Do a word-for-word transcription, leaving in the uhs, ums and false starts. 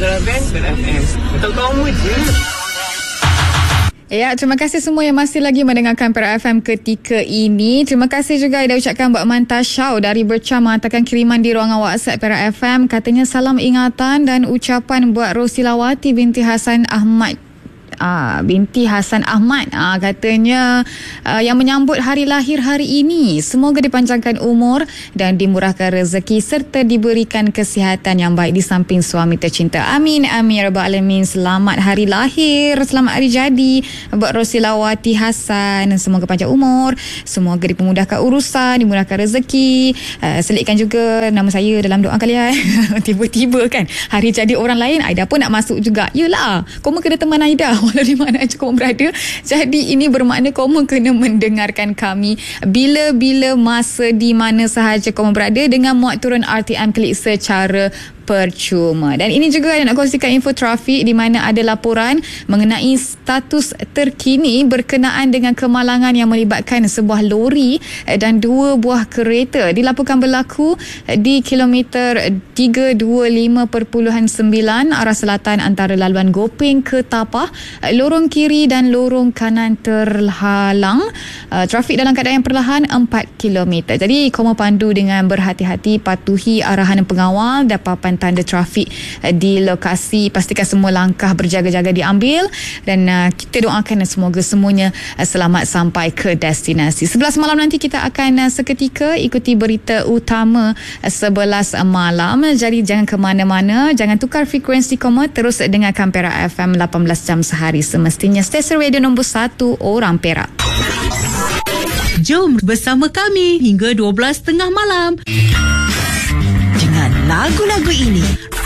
kalau band Band F M. Tahu-tahu je. Ya, terima kasih semua yang masih lagi mendengarkan Perak F M ketika ini. Terima kasih juga yang dah ucapkan buat Manta Syau dari Bercam menghantarkan kiriman di ruangan WhatsApp Perak F M. Katanya salam ingatan dan ucapan buat Rosilawati binti Hasan Ahmad. Ah, binti Hasan Ahmad ah, katanya ah, yang menyambut hari lahir hari ini. Semoga dipanjangkan umur dan dimurahkan rezeki serta diberikan kesihatan yang baik di samping suami tercinta. Amin, amin, ya rabbal alamin. Selamat hari lahir, selamat hari jadi buat Rosilawati Hasan. Semoga panjang umur, semoga dipermudahkan urusan, dimurahkan rezeki. Ah, selitkan juga nama saya dalam doa kalian. Tiba-tiba kan hari jadi orang lain, Aida pun nak masuk juga. Yelah, kamu kena teman Aida walau di mana aja kamu berada. Jadi ini bermakna kamu kena mendengarkan kami bila-bila masa di mana sahaja kamu berada dengan muat turun R T M Klik secara percuma. Dan ini juga nak kongsikan info trafik di mana ada laporan mengenai status terkini berkenaan dengan kemalangan yang melibatkan sebuah lori dan dua buah kereta. Dilaporkan berlaku di kilometer tiga dua lima perpuluhan sembilan arah selatan antara laluan Gopeng ke Tapah. Lorong kiri dan lorong kanan terhalang. Uh, trafik dalam keadaan yang perlahan empat kilometer. Jadi kamu pandu dengan berhati-hati, patuhi arahan pengawal dan papan tanda trafik di lokasi. Pastikan semua langkah berjaga-jaga diambil dan uh, kita doakan semoga semuanya uh, selamat sampai ke destinasi. sebelas malam nanti kita akan uh, seketika ikuti berita utama uh, sebelas malam. Jadi jangan ke mana-mana, jangan tukar frekuensi kamu, terus dengarkan Perak F M lapan belas jam sehari semestinya. Stesen radio nombor satu orang Perak. Jom bersama kami hingga dua belas tengah malam. Dengan lagu-lagu ini